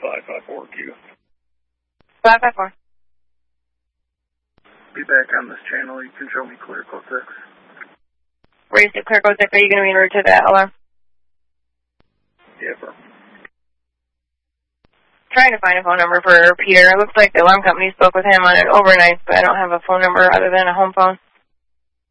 554Q. 554. Be back on this channel. You can show me clear code 6. Raise the clear code 6. Are you going to be en route to the alarm? Yeah, bro. Trying to find a phone number for Peter. It looks like the alarm company spoke with him on an overnight, but I don't have a phone number other than a home phone.